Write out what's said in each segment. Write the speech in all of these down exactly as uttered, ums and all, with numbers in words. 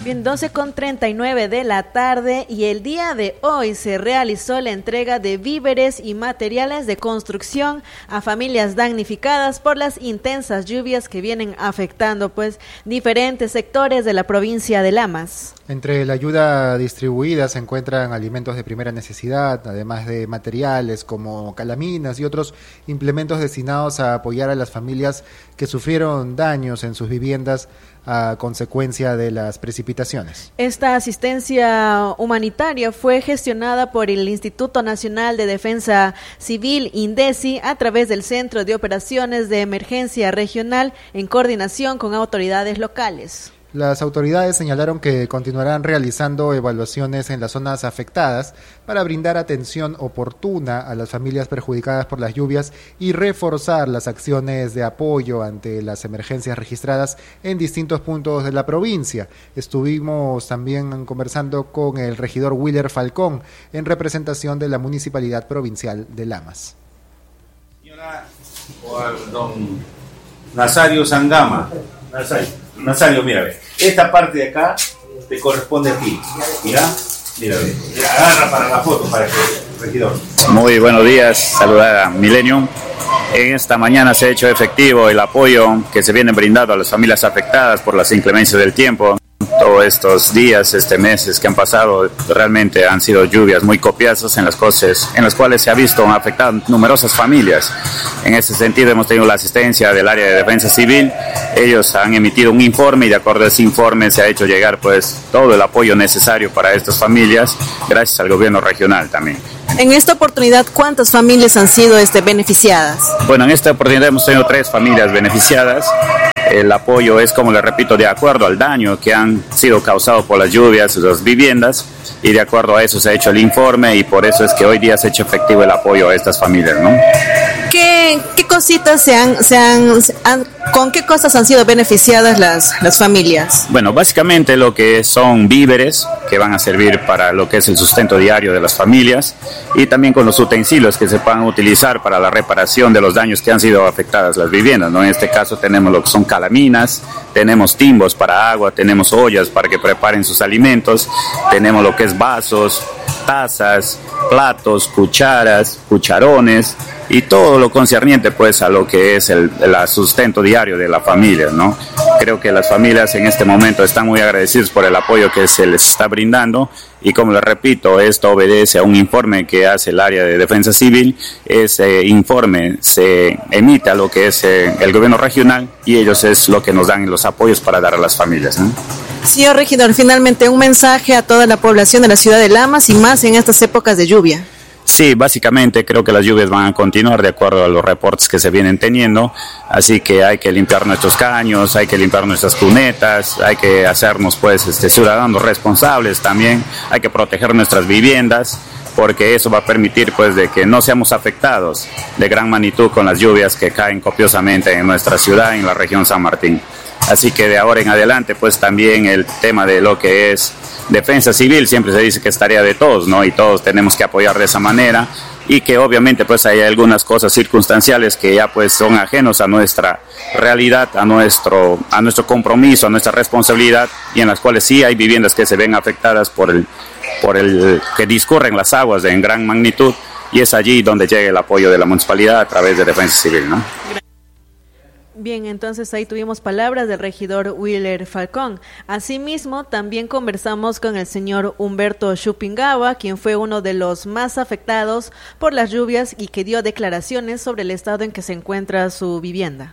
Bien, doce con treinta y nueve de la tarde y el día de hoy se realizó la entrega de víveres y materiales de construcción a familias damnificadas por las intensas lluvias que vienen afectando pues diferentes sectores de la provincia de Lamas. Entre la ayuda distribuida se encuentran alimentos de primera necesidad, además de materiales como calaminas y otros implementos destinados a apoyar a las familias que sufrieron daños en sus viviendas a consecuencia de las precipitaciones. Esta asistencia humanitaria fue gestionada por el Instituto Nacional de Defensa Civil, INDECI, a través del Centro de Operaciones de Emergencia Regional en coordinación con autoridades locales. Las autoridades señalaron que continuarán realizando evaluaciones en las zonas afectadas para brindar atención oportuna a las familias perjudicadas por las lluvias y reforzar las acciones de apoyo ante las emergencias registradas en distintos puntos de la provincia. Estuvimos también conversando con el regidor Willer Falcón en representación de la Municipalidad Provincial de Lamas. Señora, o al don Nazario Sangama. Nazario, Nazario, mira, ve. Esta parte de acá te corresponde a ti. Mira, mira, ve. Mira, agarra para la foto, para que regidor. Muy buenos días, saludar a Millennium. En esta mañana se ha hecho efectivo el apoyo que se viene brindando a las familias afectadas por las inclemencias del tiempo. Todos estos días, este meses que han pasado, realmente han sido lluvias muy copiosas en las cosas, en las cuales se ha visto afectadas numerosas familias. En ese sentido hemos tenido la asistencia del área de defensa civil. Ellos han emitido un informe y de acuerdo a ese informe se ha hecho llegar pues todo el apoyo necesario para estas familias, gracias al gobierno regional también. En esta oportunidad, ¿cuántas familias han sido este, beneficiadas? Bueno, en esta oportunidad hemos tenido tres familias beneficiadas. El apoyo es, como les repito, de acuerdo al daño que han sido causados por las lluvias y las viviendas, y de acuerdo a eso se ha hecho el informe y por eso es que hoy día se ha hecho efectivo el apoyo a estas familias, ¿no? ¿Qué, qué cositas se han, se han, han, con qué cosas han sido beneficiadas las, las familias? Bueno, básicamente lo que son víveres que van a servir para lo que es el sustento diario de las familias y también con los utensilios que se puedan utilizar para la reparación de los daños que han sido afectadas las viviendas, ¿no? En este caso tenemos lo que son calaminas, tenemos timbos para agua, tenemos ollas para que preparen sus alimentos, tenemos lo que es vasos, tazas, platos, cucharas, cucharones y todo lo concerniente pues a lo que es el, el sustento diario de la familia, ¿no? Creo que las familias en este momento están muy agradecidas por el apoyo que se les está brindando y como les repito, esto obedece a un informe que hace el área de defensa civil. Ese informe se emite a lo que es eh, el gobierno regional y ellos es lo que nos dan los apoyos para dar a las familias, ¿no? Señor regidor, finalmente un mensaje a toda la población de la ciudad de Lamas y más en estas épocas de lluvia. Sí, básicamente creo que las lluvias van a continuar de acuerdo a los reportes que se vienen teniendo, así que hay que limpiar nuestros caños, hay que limpiar nuestras cunetas, hay que hacernos pues este, ciudadanos responsables también, hay que proteger nuestras viviendas, porque eso va a permitir pues de que no seamos afectados de gran magnitud con las lluvias que caen copiosamente en nuestra ciudad, en la región San Martín. Así que de ahora en adelante pues también el tema de lo que es defensa civil siempre se dice que es tarea de todos, ¿no? Y todos tenemos que apoyar de esa manera y que obviamente pues hay algunas cosas circunstanciales que ya pues son ajenos a nuestra realidad, a nuestro, a nuestro compromiso, a nuestra responsabilidad y en las cuales sí hay viviendas que se ven afectadas por el, por el que discurren las aguas en gran magnitud y es allí donde llega el apoyo de la municipalidad a través de defensa civil, ¿no? Bien, entonces ahí tuvimos palabras del regidor Willer Falcón. Asimismo, también conversamos con el señor Humberto Chupingawa, quien fue uno de los más afectados por las lluvias y que dio declaraciones sobre el estado en que se encuentra su vivienda.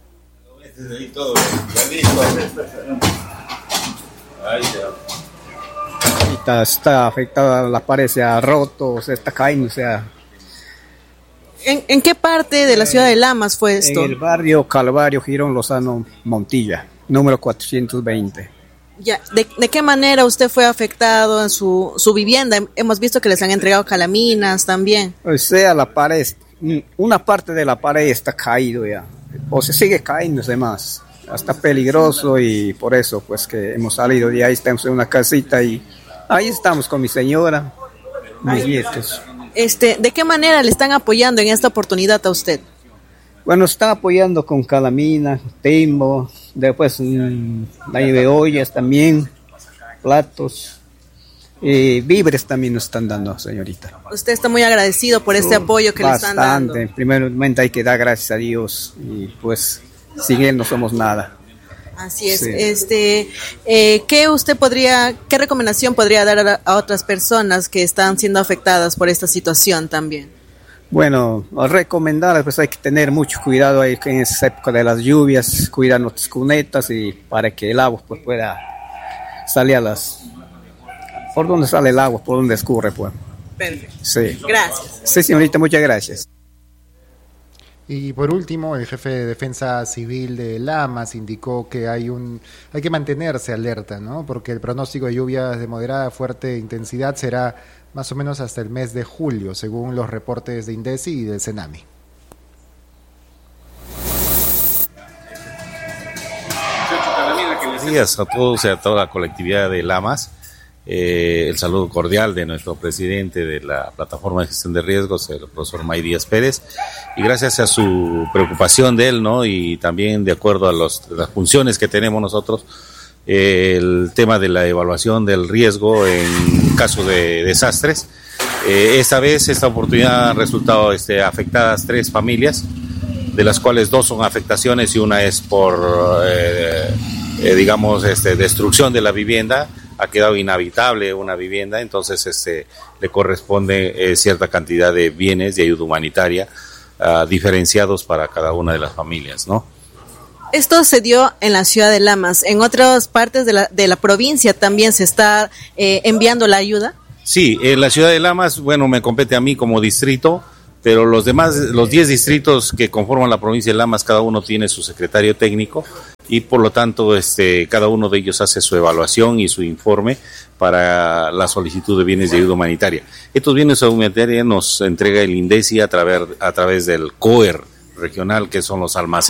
Está, está afectada, la pared se ha roto, se está cayendo, o sea... ¿En, ¿En qué parte de la ciudad de Lamas fue esto? En el barrio Calvario Girón Lozano Montilla, número cuatrocientos veinte. Ya, ¿de, de qué manera usted fue afectado en su, su vivienda? Hemos visto que les han entregado calaminas también. O sea, la pared, una parte de la pared está caído ya, o se sigue cayéndose más. Está peligroso y por eso pues que hemos salido de ahí, estamos en una casita y ahí estamos con mi señora, mis nietos. Este, ¿de qué manera le están apoyando en esta oportunidad a usted? Bueno, están apoyando con calamina, timbo, después mmm, la de ollas también, platos. Y víveres también nos están dando, señorita. Usted está muy agradecido por este apoyo que Bastante. le están dando. En primer momento hay que dar gracias a Dios y pues sin él no somos nada. Así es. Sí. Este, eh, ¿qué usted podría, qué recomendación podría dar a, a otras personas que están siendo afectadas por esta situación también? Bueno, a recomendar, pues hay que tener mucho cuidado ahí en esa época de las lluvias, cuidar nuestras cunetas y para que el agua pues pueda salir a las... ¿Por dónde sale el agua? ¿Por dónde escurre? Pues. Perfecto. Sí. Gracias. Sí, señorita, muchas gracias. Y por último, el jefe de Defensa Civil de Lamas indicó que hay un hay que mantenerse alerta, ¿no? Porque el pronóstico de lluvias de moderada a fuerte intensidad será más o menos hasta el mes de julio, según los reportes de INDECI y del CENAMI. Buenos días a todos y a toda la colectividad de Lamas. Eh, el saludo cordial de nuestro presidente de la Plataforma de Gestión de Riesgos, el profesor May Díaz Pérez, y gracias a su preocupación de él, ¿no? Y también de acuerdo a los, las funciones que tenemos nosotros, eh, el tema de la evaluación del riesgo en caso de desastres. Eh, esta vez, esta oportunidad han resultado este, afectadas tres familias, de las cuales dos son afectaciones y una es por, eh, eh, digamos, este, destrucción de la vivienda. Ha quedado inhabitable una vivienda, entonces este, le corresponde eh, cierta cantidad de bienes de ayuda humanitaria uh, diferenciados para cada una de las familias, ¿no? Esto se dio en la ciudad de Lamas. ¿En otras partes de la, de la provincia también se está eh, enviando la ayuda? Sí, en la ciudad de Lamas, bueno, me compete a mí como distrito, pero los demás, los diez distritos que conforman la provincia de Lamas, cada uno tiene su secretario técnico y por lo tanto este, cada uno de ellos hace su evaluación y su informe para la solicitud de bienes de ayuda humanitaria. Estos bienes de ayuda humanitaria nos entrega el INDECI a través, a través del COER regional, que son los almacenes